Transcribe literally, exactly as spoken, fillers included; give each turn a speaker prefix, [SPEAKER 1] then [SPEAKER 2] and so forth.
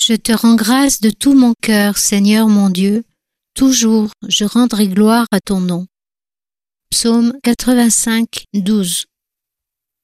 [SPEAKER 1] Je te rends grâce de tout mon cœur, Seigneur mon Dieu. Toujours je rendrai gloire à ton nom. Psaume quatre-vingt-cinq, douze.